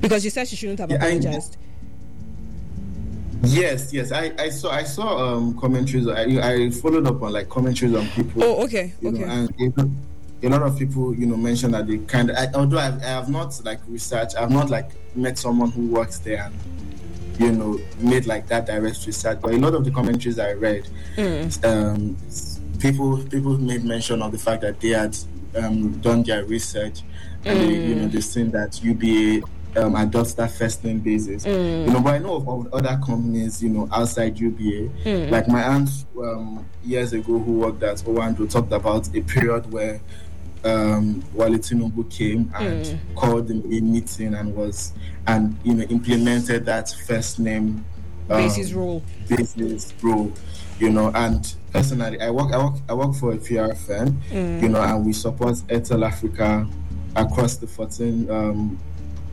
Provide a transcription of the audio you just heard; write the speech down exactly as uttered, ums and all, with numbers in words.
Because you said she shouldn't have yeah, apologized. I, yes, yes. I, I saw I saw um commentaries. I, I followed up on like commentaries on people. Oh, okay, okay. Know, and you know, a lot of people, you know, mentioned that they kind of. I, although I, I have not like researched, I've not like met someone who works there and, you know, made like that direct research. But a lot of the commentaries I read, mm. um, people people made mention of the fact that they had um, done their research and mm. they, you know, they've seen that U B A um, adopts that first name basis. Mm. You know, but I know of, of other companies, you know, outside U B A. Mm. Like my aunt um, years ago who worked at Owando talked about a period where um, Wale Tinubu came and mm. called them a meeting and was and you know implemented that first name um, basis rule. Basis rule, you know. And personally, I work I work I work for a P R firm, mm. you know, and we support Airtel Africa across the fourteen um,